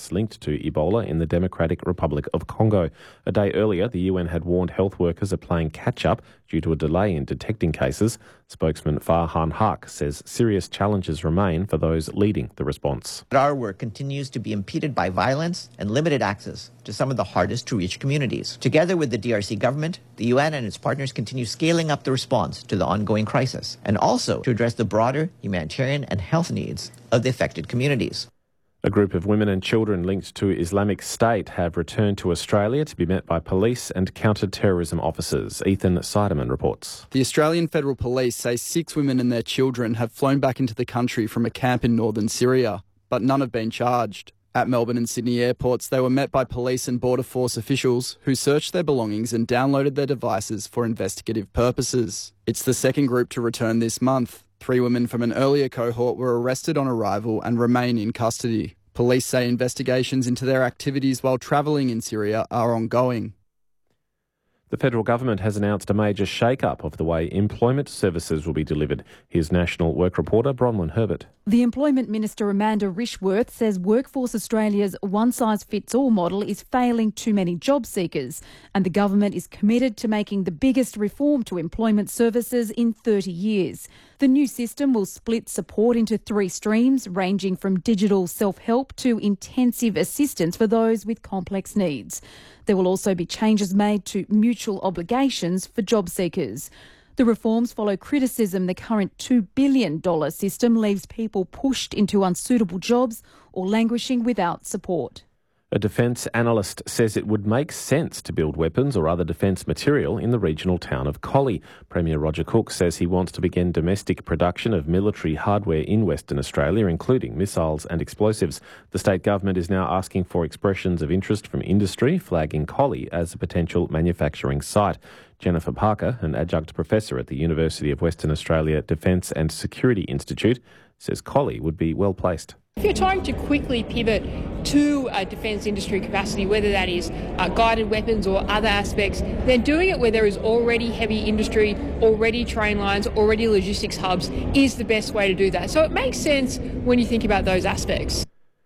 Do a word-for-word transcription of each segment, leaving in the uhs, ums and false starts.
deaths linked to Ebola in the Democratic Republic of Congo. A day earlier, the U N had warned health workers are playing catch-up due to a delay in detecting cases. Spokesman Farhan Haq says serious challenges remain for those leading the response. Our work continues to be impeded by violence and limited access to some of the hardest to reach communities. Together with the D R C government, the U N and its partners continue scaling up the response to the ongoing crisis and also to address the broader humanitarian and health needs of the affected communities. A group of women and children linked to Islamic State have returned to Australia to be met by police and counter-terrorism officers. Ethan Seidemann reports. The Australian Federal Police say six women and their children have flown back into the country from a camp in northern Syria, but none have been charged. At Melbourne and Sydney airports, they were met by police and Border Force officials who searched their belongings and downloaded their devices for investigative purposes. It's the second group to return this month. Three women from an earlier cohort were arrested on arrival and remain in custody. Police say investigations into their activities while travelling in Syria are ongoing. The federal government has announced a major shake-up of the way employment services will be delivered. Here's National Work reporter Bronwyn Herbert. The Employment Minister Amanda Rishworth says Workforce Australia's one-size-fits-all model is failing too many job seekers, and the government is committed to making the biggest reform to employment services in thirty years. The new system will split support into three streams, ranging from digital self-help to intensive assistance for those with complex needs. There will also be changes made to mutual obligations for job seekers. The reforms follow criticism the current two billion dollars system leaves people pushed into unsuitable jobs or languishing without support. A defence analyst says it would make sense to build weapons or other defence material in the regional town of Collie. Premier Roger Cook says he wants to begin domestic production of military hardware in Western Australia, including missiles and explosives. The state government is now asking for expressions of interest from industry, flagging Collie as a potential manufacturing site. Jennifer Parker, an adjunct professor at the University of Western Australia Defence and Security Institute, says Collie would be well placed. If you're trying to quickly pivot to a defence industry capacity, whether that is uh, guided weapons or other aspects, then doing it where there is already heavy industry, already train lines, already logistics hubs is the best way to do that. So it makes sense when you think about those aspects.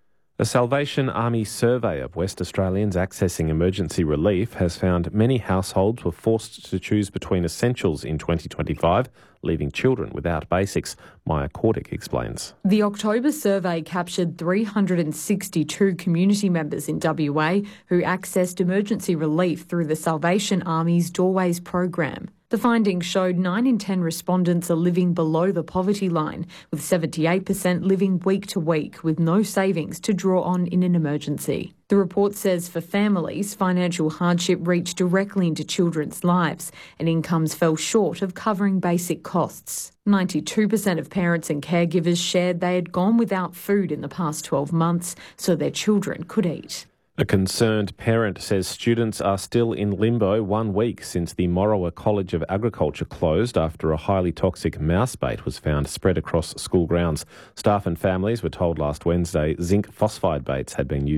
A Salvation Army survey of West Australians accessing emergency relief has found many households were forced to choose between essentials in twenty twenty-five, leaving children without basics. Maya Kordick explains. The October survey captured three hundred sixty-two community members in W A who accessed emergency relief through the Salvation Army's Doorways program. The findings showed nine in ten respondents are living below the poverty line, with seventy-eight percent living week to week with no savings to draw on in an emergency. The report says for families, financial hardship reached directly into children's lives and incomes fell short of covering basic costs. ninety-two percent of parents and caregivers shared they had gone without food in the past twelve months so their children could eat. A concerned parent says students are still in limbo one week since the Morawa College of Agriculture closed after a highly toxic mouse bait was found spread across school grounds. Staff and families were told last Wednesday zinc phosphide baits had been used